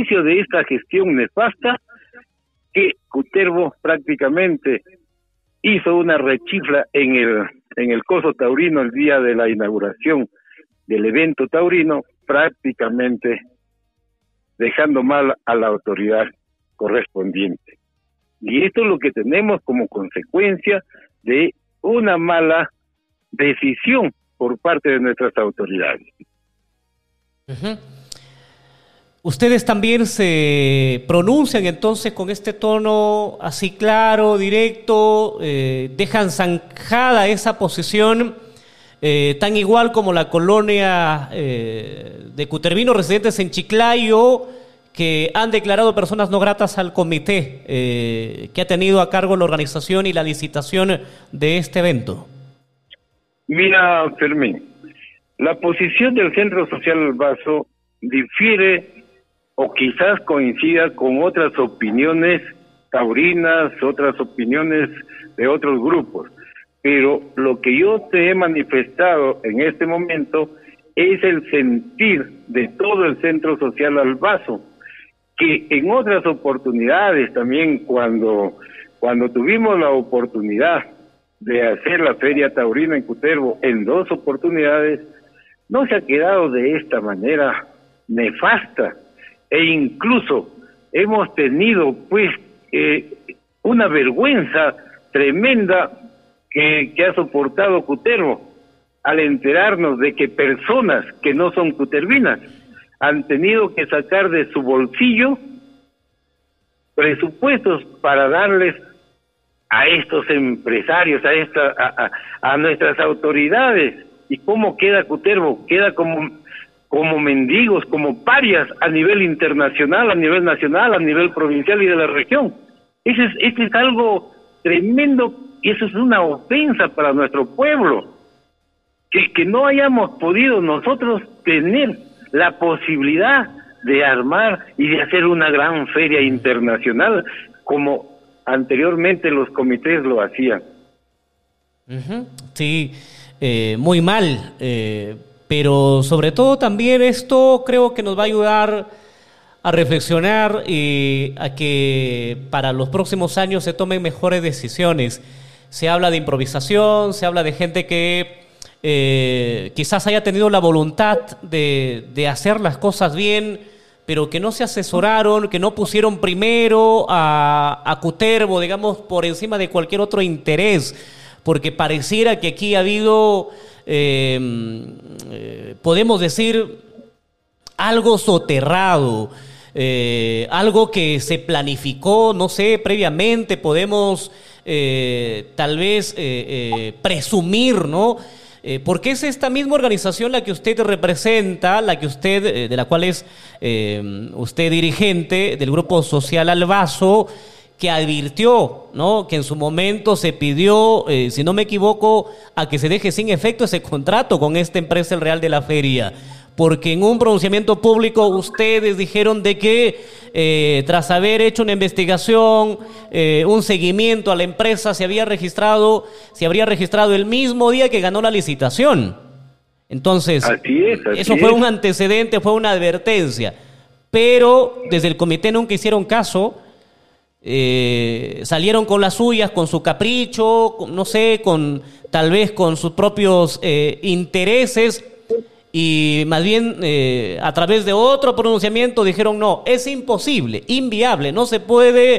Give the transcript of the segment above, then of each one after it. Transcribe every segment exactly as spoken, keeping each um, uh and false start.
inicio de esta gestión nefasta, que Cutervo prácticamente hizo una rechifla en el en el coso taurino el día de la inauguración del evento taurino, prácticamente dejando mal a la autoridad correspondiente. Y esto es lo que tenemos como consecuencia de una mala decisión por parte de nuestras autoridades. Uh-huh. Ustedes también se pronuncian entonces con este tono así claro, directo, eh, dejan zanjada esa posición eh, tan igual como la colonia eh, de cutervinos residentes en Chiclayo, que han declarado personas no gratas al comité eh, que ha tenido a cargo la organización y la licitación de este evento. Mira, Fermín, la posición del Centro Social El Vaso difiere o quizás coincida con otras opiniones taurinas, otras opiniones de otros grupos, pero lo que yo te he manifestado en este momento es el sentir de todo el Centro Social El Vaso, que en otras oportunidades también, cuando, cuando tuvimos la oportunidad de hacer la Feria Taurina en Cutervo, en dos oportunidades, no se ha quedado de esta manera nefasta, e incluso hemos tenido pues eh, una vergüenza tremenda que, que ha soportado Cutervo al enterarnos de que personas que no son cutervinas han tenido que sacar de su bolsillo presupuestos para darles a estos empresarios, a esta, a, a, a nuestras autoridades. ¿Y cómo queda Cutervo? Queda como como mendigos, como parias a nivel internacional, a nivel nacional, a nivel provincial y de la región. Ese es, este es algo tremendo y eso es una ofensa para nuestro pueblo. Que, que no hayamos podido nosotros tener la posibilidad de armar y de hacer una gran feria internacional como anteriormente los comités lo hacían. Uh-huh. Sí, eh, muy mal, eh, pero sobre todo también esto creo que nos va a ayudar a reflexionar y a que para los próximos años se tomen mejores decisiones. Se habla de improvisación, se habla de gente que eh, quizás haya tenido la voluntad de, de hacer las cosas bien, pero que no se asesoraron, que no pusieron primero a, a Cutervo, digamos, por encima de cualquier otro interés, porque pareciera que aquí ha habido, eh, eh, podemos decir, algo soterrado, eh, algo que se planificó, no sé, previamente, podemos eh, tal vez eh, eh, presumir, ¿no? Eh, porque es esta misma organización la que usted representa, la que usted, eh, de la cual es eh, usted dirigente del Grupo Social El Vaso, que advirtió, ¿no?, que en su momento se pidió, eh, si no me equivoco, a que se deje sin efecto ese contrato con esta empresa El Real de la Feria, porque en un pronunciamiento público ustedes dijeron de que eh, tras haber hecho una investigación, eh, un seguimiento a la empresa, se había registrado, se habría registrado el mismo día que ganó la licitación. Entonces, así es, así eso fue es. un antecedente, fue una advertencia, pero desde el comité nunca hicieron caso. Eh, salieron con las suyas, con su capricho, con, no sé, con tal vez con sus propios eh, intereses, y más bien eh, a través de otro pronunciamiento dijeron no, es imposible, inviable, no se puede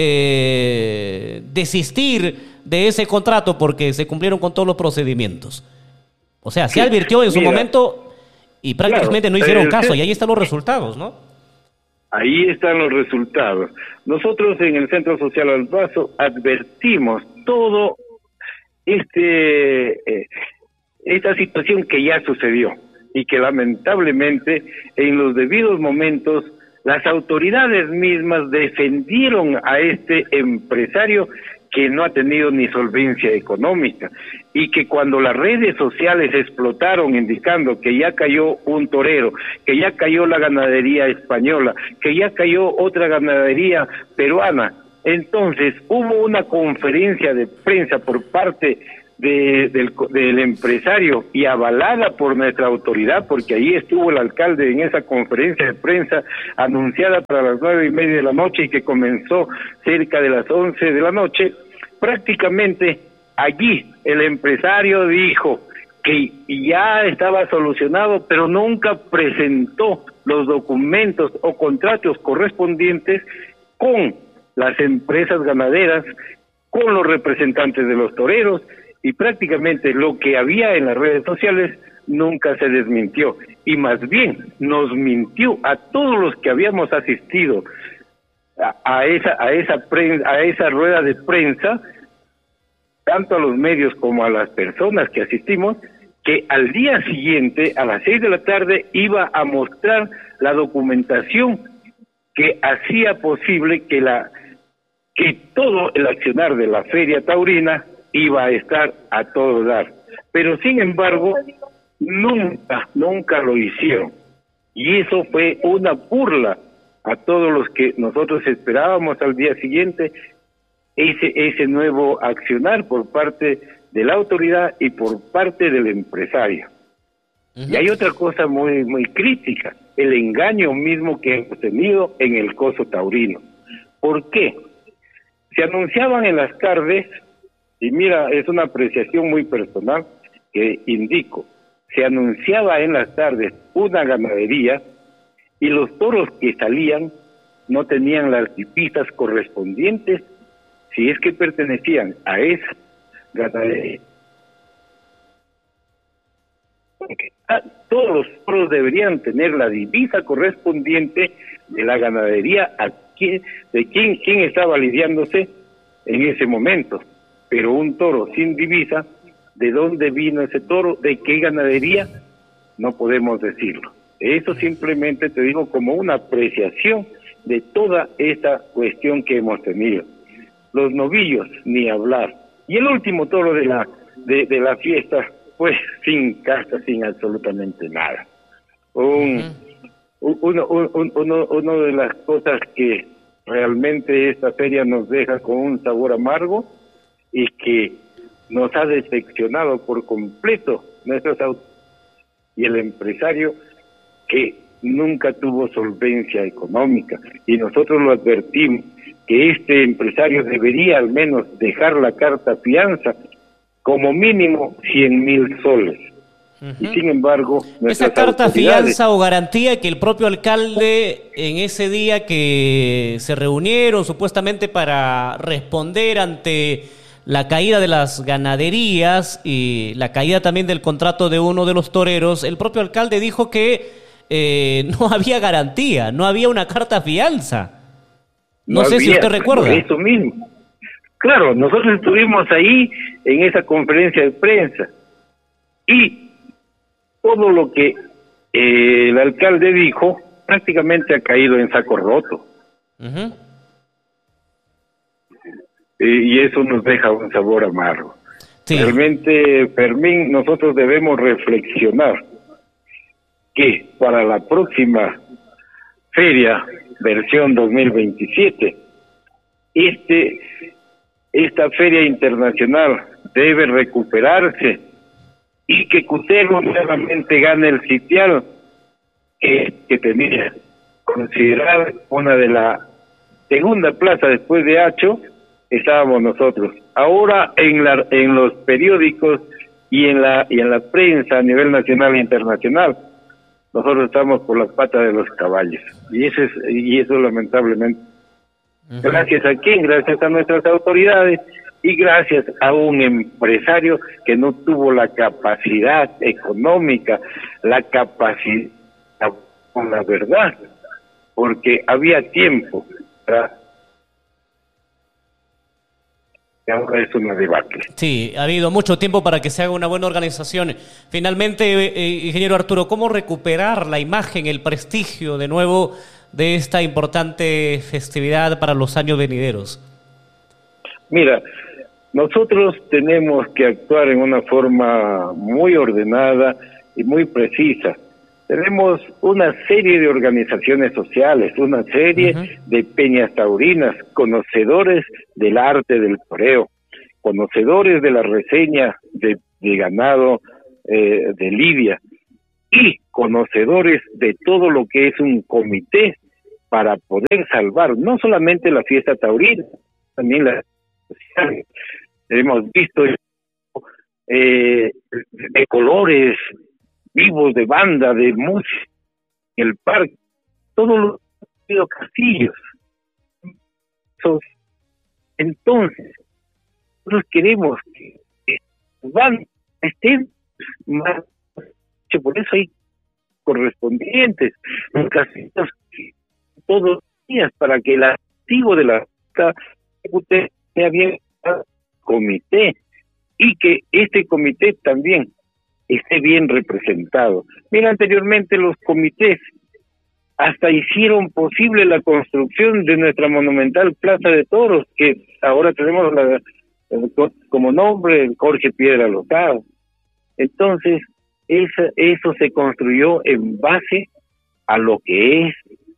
eh, desistir de ese contrato porque se cumplieron con todos los procedimientos. O sea, se advirtió en su Mira, momento y prácticamente claro, no hicieron caso, y ahí están los resultados, ¿no? Ahí están los resultados. Nosotros en el Centro Social El Vaso advertimos todo este eh, esta situación que ya sucedió y que lamentablemente en los debidos momentos las autoridades mismas defendieron a este empresario que no ha tenido ni solvencia económica, y que cuando las redes sociales explotaron indicando que ya cayó un torero, que ya cayó la ganadería española, que ya cayó otra ganadería peruana, entonces hubo una conferencia de prensa por parte de, del, del empresario y avalada por nuestra autoridad, porque ahí estuvo el alcalde en esa conferencia de prensa anunciada para las nueve y media de la noche y que comenzó cerca de las once de la noche, prácticamente allí el empresario dijo que ya estaba solucionado, pero nunca presentó los documentos o contratos correspondientes con las empresas ganaderas, con los representantes de los toreros, y prácticamente lo que había en las redes sociales nunca se desmintió, y más bien nos mintió a todos los que habíamos asistido a, a esa a esa pre, a esa rueda de prensa, tanto a los medios como a las personas que asistimos, que al día siguiente a las seis de la tarde iba a mostrar la documentación que hacía posible que la que todo el accionar de la Feria Taurina iba a estar a todo dar. Pero sin embargo, nunca, nunca lo hicieron. Y eso fue una burla a todos los que nosotros esperábamos al día siguiente, ese, ese nuevo accionar por parte de la autoridad y por parte del empresario. Uh-huh. Y hay otra cosa muy, muy crítica, el engaño mismo que hemos tenido en el coso taurino. ¿Por qué? Se anunciaban en las tardes, y mira, es una apreciación muy personal que indico, se anunciaba en las tardes una ganadería y los toros que salían no tenían las divisas correspondientes si es que pertenecían a esa ganadería. Todos los toros deberían tener la divisa correspondiente de la ganadería a quien, de quién, quién estaba lidiándose en ese momento. Pero un toro sin divisa, ¿de dónde vino ese toro? ¿De qué ganadería? No podemos decirlo. Eso simplemente te digo como una apreciación de toda esta cuestión que hemos tenido. Los novillos, ni hablar. Y el último toro de la de, de la fiesta, pues sin casta, sin absolutamente nada. Un, uh-huh. uno, un, uno, uno de las cosas que realmente esta feria nos deja con un sabor amargo y que nos ha decepcionado por completo nuestros autos y el empresario que nunca tuvo solvencia económica, y nosotros lo advertimos que este empresario debería al menos dejar la carta fianza como mínimo cien mil soles. Uh-huh. Y sin embargo, esa carta fianza o garantía que el propio alcalde en ese día que se reunieron supuestamente para responder ante la caída de las ganaderías y la caída también del contrato de uno de los toreros, el propio alcalde dijo que eh, no había garantía, no había una carta fianza. No, no sé había, si usted recuerda. Eso mismo. Claro, nosotros estuvimos ahí en esa conferencia de prensa y todo lo que eh, el alcalde dijo prácticamente ha caído en saco roto. Uh-huh. Eh, y eso nos deja un sabor amargo. Sí. Realmente, Fermín, nosotros debemos reflexionar que para la próxima feria, versión dos mil veintisiete, este, esta feria internacional debe recuperarse y que Cutervo nuevamente gane el sitial que, que tenía considerada una de la segunda plaza después de Hacho. Estábamos nosotros. Ahora en la en los periódicos y en la y en la prensa a nivel nacional e internacional, nosotros estamos por las patas de los caballos. Y eso es y eso lamentablemente. Uh-huh. Gracias a quién, gracias a nuestras autoridades y gracias a un empresario que no tuvo la capacidad económica, la capacidad con la verdad, porque había tiempo para ahora es una debacle. Sí, ha habido mucho tiempo para que se haga una buena organización. Finalmente, eh, ingeniero Arturo, ¿cómo recuperar la imagen, el prestigio de nuevo de esta importante festividad para los años venideros? Mira, nosotros tenemos que actuar en una forma muy ordenada y muy precisa. Tenemos una serie de organizaciones sociales, una serie uh-huh. de peñas taurinas, conocedores del arte del toreo. conocedores de la reseña de, de ganado eh, de lidia y conocedores de todo lo que es un comité para poder salvar no solamente la fiesta taurina, también la hemos visto eh, de colores vivos, de banda, de música, el parque, todos los castillos. Entonces, nosotros queremos que van, estén más, por eso hay correspondientes, los castillos todos los días, para que el activo de la sea bien comité y que este comité también esté bien representado. Mira, anteriormente los comités hasta hicieron posible la construcción de nuestra monumental Plaza de Toros, que ahora tenemos la, como nombre el Jorge Piedra Lozada. Entonces, esa, eso se construyó en base a lo que es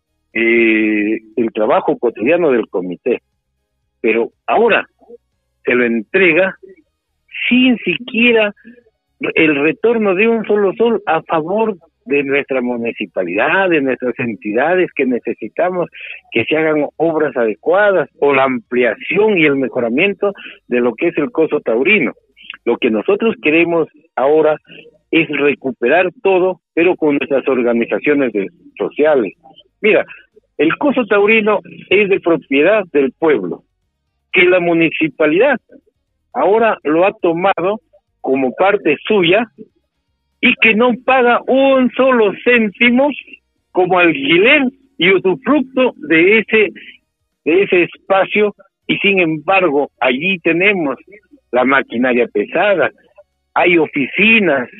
eh, el trabajo cotidiano del comité. Pero ahora se lo entrega sin siquiera el retorno de un solo sol a favor de nuestra municipalidad, de nuestras entidades que necesitamos que se hagan obras adecuadas o la ampliación y el mejoramiento de lo que es el coso taurino. Lo que nosotros queremos ahora es recuperar todo, pero con nuestras organizaciones de, sociales. Mira, el coso taurino es de propiedad del pueblo, que la municipalidad ahora lo ha tomado como parte suya y que no paga un solo céntimo como alquiler y usufructo de ese de ese espacio, y sin embargo allí tenemos la maquinaria pesada, hay oficinas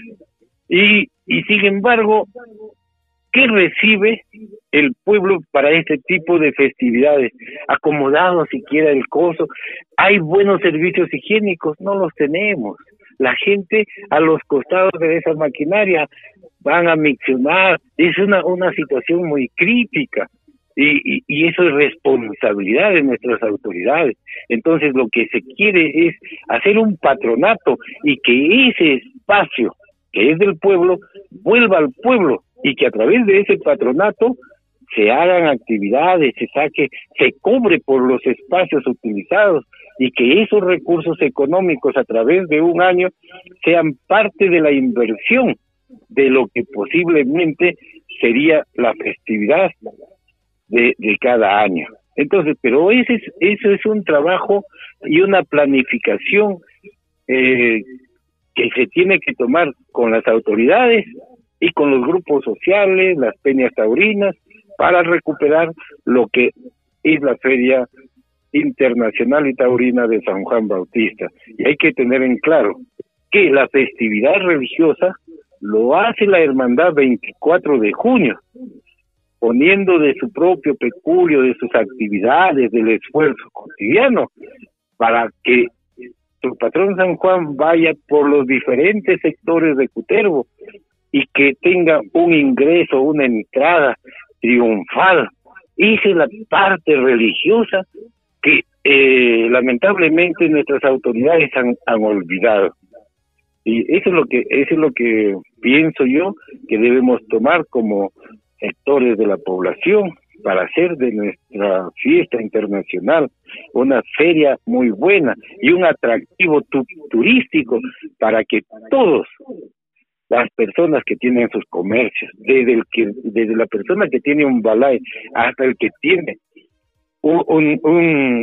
y y sin embargo, ¿qué recibe el pueblo para este tipo de festividades? Acomodado siquiera el coso, hay buenos servicios higiénicos, no los tenemos. La gente a los costados de esa maquinaria van a miccionar, es una una situación muy crítica y, y, y eso es responsabilidad de nuestras autoridades. Entonces lo que se quiere es hacer un patronato y que ese espacio que es del pueblo vuelva al pueblo y que a través de ese patronato se hagan actividades, se saque, se cobre por los espacios utilizados y que esos recursos económicos a través de un año sean parte de la inversión de lo que posiblemente sería la festividad de, de cada año. Entonces, pero ese es, eso es un trabajo y una planificación eh, que se tiene que tomar con las autoridades y con los grupos sociales, las peñas taurinas, para recuperar lo que es la Feria Internacional y Taurina de San Juan Bautista. Y hay que tener en claro que la festividad religiosa lo hace la Hermandad veinticuatro de junio, poniendo de su propio peculio, de sus actividades, del esfuerzo cotidiano, para que su patrón San Juan vaya por los diferentes sectores de Cutervo y que tenga un ingreso, una entrada triunfal. Esa es la parte religiosa que eh, lamentablemente nuestras autoridades han, han olvidado. Y eso es lo que eso es lo que pienso yo que debemos tomar como sectores de la población para hacer de nuestra fiesta internacional una feria muy buena y un atractivo tu, turístico para que todos las personas que tienen sus comercios, desde el que desde la persona que tiene un balay hasta el que tiene un un, un,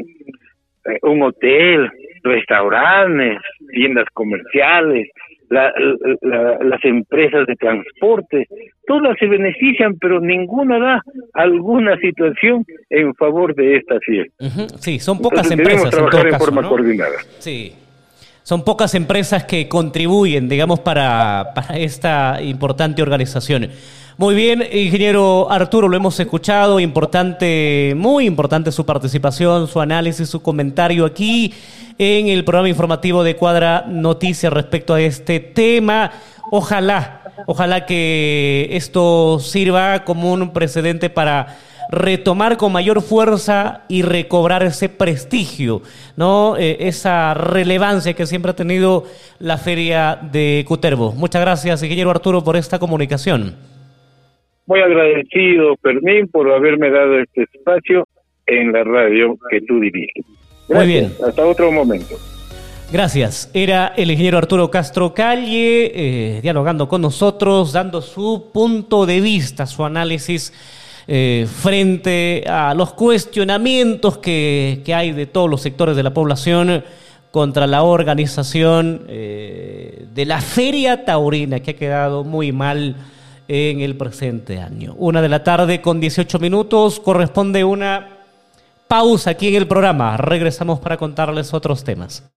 un hotel, restaurantes, tiendas comerciales, la, la, las empresas de transporte, todas se benefician, pero ninguna da alguna situación en favor de esta fiesta. Uh-huh. Sí, son pocas Entonces, empresas debemos trabajar en, todo en caso, forma ¿no? coordinada. Sí. Son pocas empresas que contribuyen, digamos, para, para esta importante organización. Muy bien, ingeniero Arturo, lo hemos escuchado, importante, muy importante su participación, su análisis, su comentario aquí en el programa informativo de Cuadra Noticias respecto a este tema. Ojalá, ojalá que esto sirva como un precedente para retomar con mayor fuerza y recobrar ese prestigio, ¿no? Eh, esa relevancia que siempre ha tenido la Feria de Cutervo. Muchas gracias, ingeniero Arturo, por esta comunicación. Muy agradecido, Fermín, por haberme dado este espacio en la radio que tú diriges. Gracias. Muy bien. Hasta otro momento. Gracias. Era el ingeniero Arturo Castro Calle, eh, dialogando con nosotros, dando su punto de vista, su análisis eh, frente a los cuestionamientos que, que hay de todos los sectores de la población contra la organización eh, de la Feria Taurina, que ha quedado muy mal en el presente año. Una de la tarde con dieciocho minutos, corresponde una pausa aquí en el programa. Regresamos para contarles otros temas.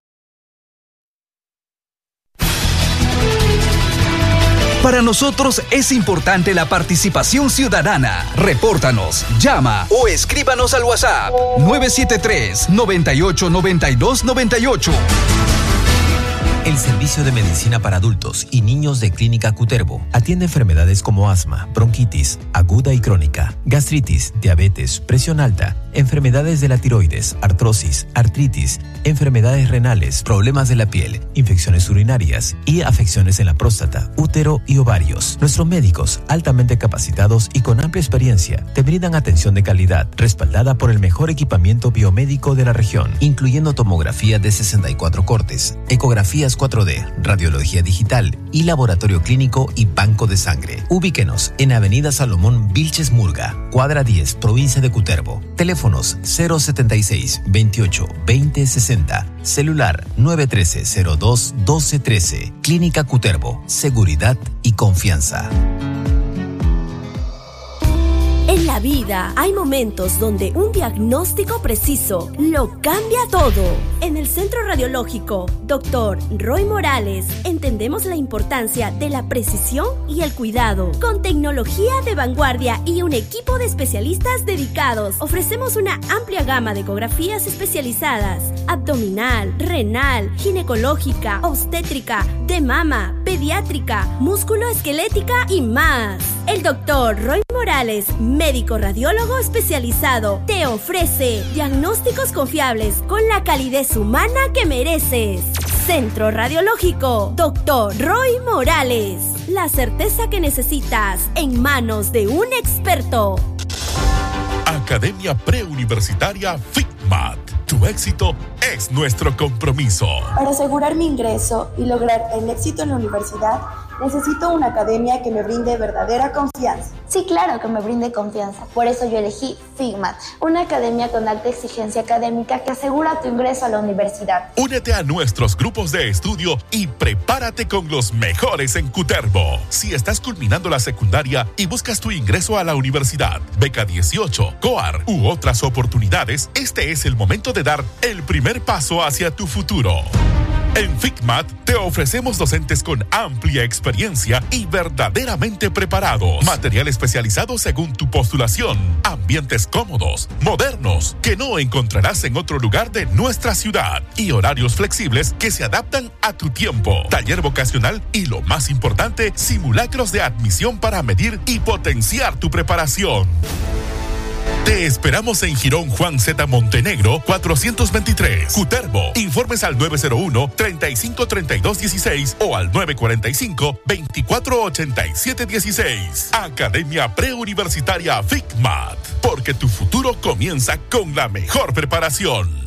Para nosotros es importante la participación ciudadana. Repórtanos, llama o escríbanos al WhatsApp nueve siete tres, noventa y ocho, noventa y dos, noventa y ocho. El Servicio de Medicina para Adultos y Niños de Clínica Cutervo atiende enfermedades como asma, bronquitis, aguda y crónica, gastritis, diabetes, presión alta, enfermedades de la tiroides, artrosis, artritis, enfermedades renales, problemas de la piel, infecciones urinarias y afecciones en la próstata, útero y ovarios. Nuestros médicos, altamente capacitados y con amplia experiencia, te brindan atención de calidad, respaldada por el mejor equipamiento biomédico de la región, incluyendo tomografía de sesenta y cuatro cortes, ecografías cuatro D, radiología digital y laboratorio clínico y banco de sangre. Ubíquenos en Avenida Salomón Vilches Murga, cuadra diez, provincia de Cutervo. Teléfonos cero setenta y seis, veintiocho, veinte, sesenta. Celular nueve uno tres, cero dos, doce, trece. Clínica Cutervo. Seguridad y confianza. En la vida hay momentos donde un diagnóstico preciso lo cambia todo. En el Centro Radiológico doctor Roy Morales entendemos la importancia de la precisión y el cuidado. Con tecnología de vanguardia y un equipo de especialistas dedicados, ofrecemos una amplia gama de ecografías especializadas: abdominal, renal, ginecológica, obstétrica, de mama, pediátrica, músculo-esquelética y más. El doctor Roy Morales, médico radiólogo especializado, te ofrece diagnósticos confiables con la calidez humana que mereces. Centro Radiológico doctor Roy Morales. La certeza que necesitas en manos de un experto. Academia Preuniversitaria FICMAT. Tu éxito es nuestro compromiso. Para asegurar mi ingreso y lograr el éxito en la universidad, necesito una academia que me brinde verdadera confianza. Sí, claro que me brinde confianza. Por eso yo elegí FICMAT, una academia con alta exigencia académica que asegura tu ingreso a la universidad. Únete a nuestros grupos de estudio y prepárate con los mejores en Cutervo. Si estás culminando la secundaria y buscas tu ingreso a la universidad, beca dieciocho, COAR u otras oportunidades, este es el momento de dar el primer paso hacia tu futuro. En FICMAT te ofrecemos docentes con amplia experiencia y verdaderamente preparados. Material especializado según tu postulación. Ambientes cómodos, modernos, que no encontrarás en otro lugar de nuestra ciudad. Y horarios flexibles que se adaptan a tu tiempo. Taller vocacional y, lo más importante, simulacros de admisión para medir y potenciar tu preparación. Te esperamos en Girón Juan Z. Montenegro, cuatrocientos veintitrés, Cutervo. Informes al nueve cero uno, treinta y cinco, treinta y dos, dieciséis o al nueve cuarenta y cinco, veinticuatro, ochenta y siete, dieciséis. Academia Preuniversitaria FICMAT, porque tu futuro comienza con la mejor preparación.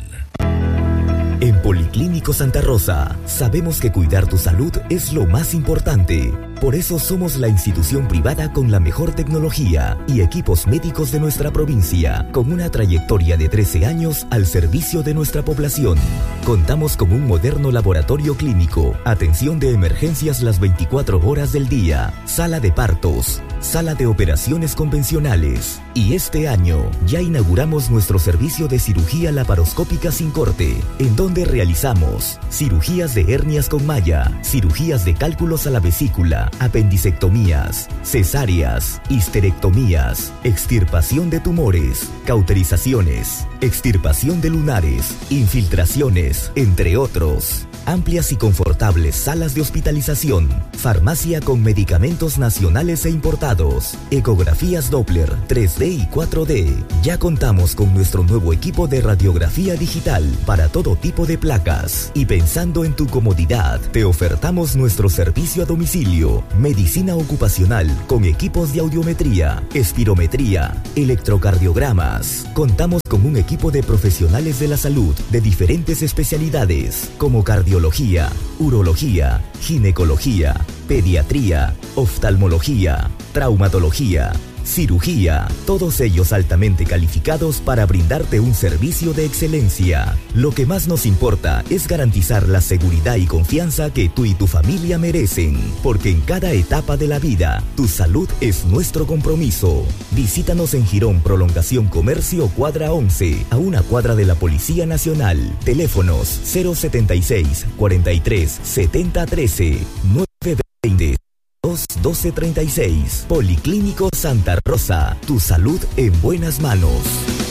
En Policlínico Santa Rosa, sabemos que cuidar tu salud es lo más importante. Por eso somos la institución privada con la mejor tecnología y equipos médicos de nuestra provincia, con una trayectoria de trece años al servicio de nuestra población. Contamos con un moderno laboratorio clínico, atención de emergencias las veinticuatro horas del día, sala de partos, sala de operaciones convencionales. Y este año ya inauguramos nuestro servicio de cirugía laparoscópica sin corte, en donde realizamos cirugías de hernias con malla, cirugías de cálculos a la vesícula, apendicectomías, cesáreas, histerectomías, extirpación de tumores, cauterizaciones, extirpación de lunares, infiltraciones, entre otros. amplias y confortables salas de hospitalización, farmacia con medicamentos nacionales e importados, ecografías Doppler, tres D y cuatro D. Ya contamos con nuestro nuevo equipo de radiografía digital para todo tipo de placas. Y pensando en tu comodidad, te ofertamos nuestro servicio a domicilio, medicina ocupacional con equipos de audiometría, espirometría, electrocardiogramas. Contamos con un equipo de profesionales de la salud de diferentes especialidades como cardiología, urología, ginecología, pediatría, oftalmología, traumatología, cirugía, todos ellos altamente calificados para brindarte un servicio de excelencia. Lo que más nos importa es garantizar la seguridad y confianza que tú y tu familia merecen, porque en cada etapa de la vida, tu salud es nuestro compromiso. Visítanos en Girón Prolongación Comercio Cuadra once, a una cuadra de la Policía Nacional. Teléfonos cero setenta y seis, cuarenta y tres, setenta, trece, nueve veinte. dos doce treinta y seis. Policlínico Santa Rosa, tu salud en buenas manos.